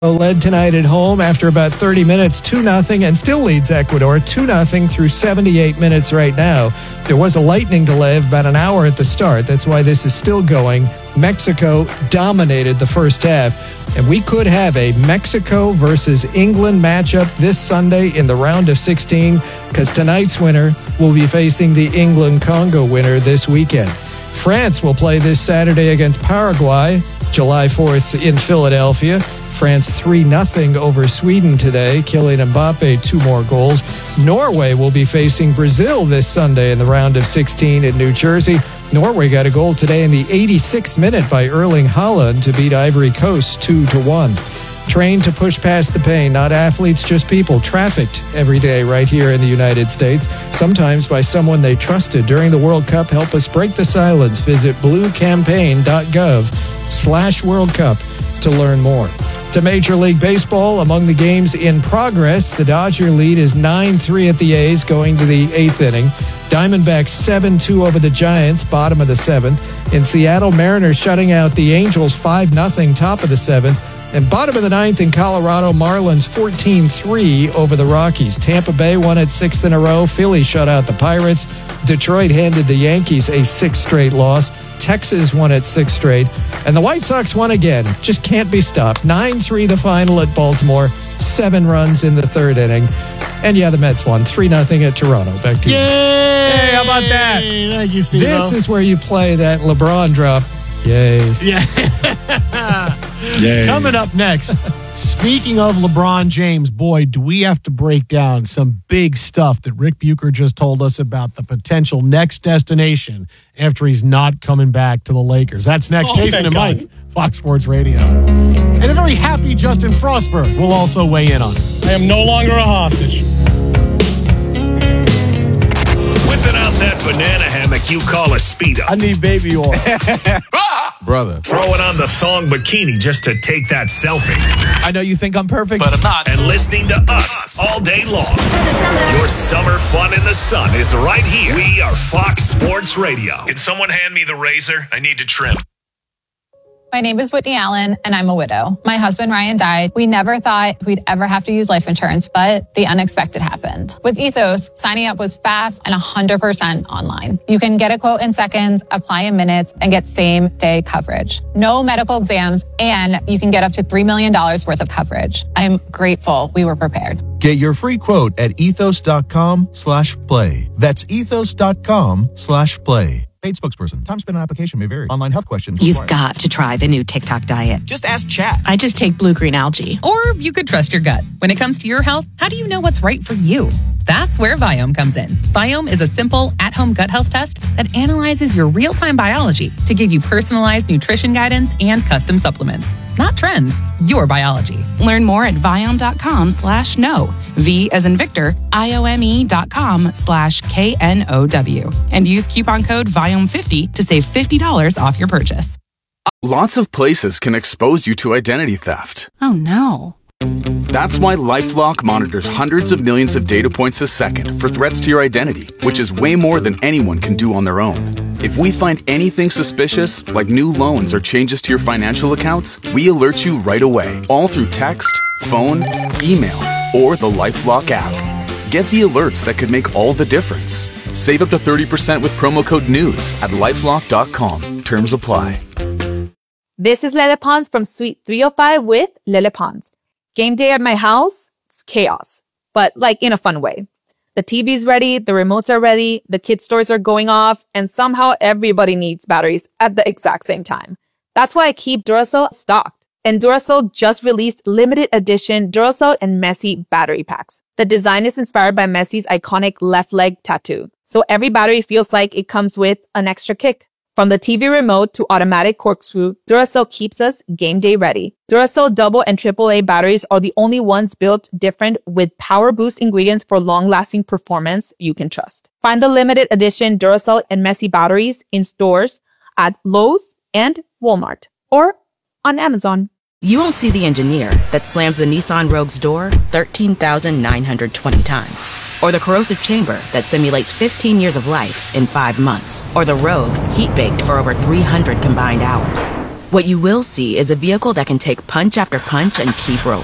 led tonight at home after about 30 minutes, 2-0, and still leads Ecuador 2-0 through 78 minutes right now. There was a lightning delay of about an hour at the start. That's why this is still going. Mexico dominated the first half, and we could have a Mexico versus England matchup this Sunday in the round of 16, because tonight's winner will be facing the England-Congo winner this weekend. France will play this Saturday against Paraguay, July 4th in Philadelphia. France 3-0 over Sweden today. Kylian Mbappe, 2 more goals. Norway will be facing Brazil this Sunday in the round of 16 in New Jersey. Norway got a goal today in the 86th minute by Erling Haaland to beat Ivory Coast 2-1. Trained to push past the pain, not athletes, just people, trafficked every day right here in the United States, sometimes by someone they trusted during the World Cup. Help us break the silence. Visit bluecampaign.gov/World Cup to learn more. To Major League Baseball, among the games in progress, the Dodger lead is 9-3 at the A's going to the 8th inning. Diamondbacks 7-2 over the Giants, bottom of the 7th. In Seattle, Mariners shutting out the Angels 5-0, top of the 7th. And bottom of the 9th in Colorado, Marlins 14-3 over the Rockies. Tampa Bay won its 6th in a row. Philly shut out the Pirates. Detroit handed the Yankees a 6th straight loss. Texas won its 6th straight. And the White Sox won again. Just can't be stopped. 9-3 the final at Baltimore. 7 runs in the 3rd inning. And yeah, the Mets won 3-0 at Toronto. Back to you. Yay! Hey, how about that? Thank you, Steve. This is where you play that LeBron drop. Yay. Yeah. Yay. Coming up next, speaking of LeBron James, boy, do we have to break down some big stuff that Rick Bucher just told us about the potential next destination after he's not coming back to the Lakers. That's next. Jason and Mike, Fox Sports Radio. And a very happy Justin Frostberg will also weigh in on it. I am no longer a hostage. Whipping out that banana hammock you call a Speedo. I need baby oil. Brother. Throwing on the thong bikini just to take that selfie. I know you think I'm perfect, but I'm not. And listening to us all day long. Your summer fun in the sun is right here. We are Fox Sports Radio. Can someone hand me the razor? I need to trim. My name is Whitney Allen, and I'm a widow. My husband, Ryan, died. We never thought we'd ever have to use life insurance, but the unexpected happened. With Ethos, signing up was fast and 100% online. You can get a quote in seconds, apply in minutes, and get same-day coverage. No medical exams, and you can get up to $3 million worth of coverage. I'm grateful we were prepared. Get your free quote at ethos.com/play. That's ethos.com/play. Paid spokesperson. Time spent on application may vary. Online health questions. You've got to try the new TikTok diet. Just ask chat. I just take blue-green algae. Or you could trust your gut. When it comes to your health, how do you know what's right for you? That's where Viome comes in. Viome is a simple, at-home gut health test that analyzes your real-time biology to give you personalized nutrition guidance and custom supplements. Not trends, your biology. Learn more at Viome.com/know. V as in Victor, IOME.com/KNOW. And use coupon code VIOME50 to save $50 off your purchase. Lots of places can expose you to identity theft. Oh no. That's why LifeLock monitors hundreds of millions of data points a second for threats to your identity, which is way more than anyone can do on their own. If we find anything suspicious, like new loans or changes to your financial accounts, we alert you right away, all through text, phone, email, or the LifeLock app. Get the alerts that could make all the difference. Save up to 30% with promo code NEWS at LifeLock.com. Terms apply. This is Lele Pons from Suite 305 with Lele Pons. Game day at my house, it's chaos, but like in a fun way. The TV's ready, the remotes are ready, the kids' toys are going off, and somehow everybody needs batteries at the exact same time. That's why I keep Duracell stocked. And Duracell just released limited edition Duracell and Messi battery packs. The design is inspired by Messi's iconic left leg tattoo. So every battery feels like it comes with an extra kick. From the TV remote to automatic corkscrew, Duracell keeps us game day ready. Duracell double and AAA batteries are the only ones built different with power boost ingredients for long-lasting performance you can trust. Find the limited edition Duracell and Messi batteries in stores at Lowe's and Walmart or on Amazon. You won't see the engineer that slams the Nissan Rogue's door 13,920 times. Or the corrosive chamber that simulates 15 years of life in 5 months. Or the Rogue heat baked for over 300 combined hours. What you will see is a vehicle that can take punch after punch and keep rolling.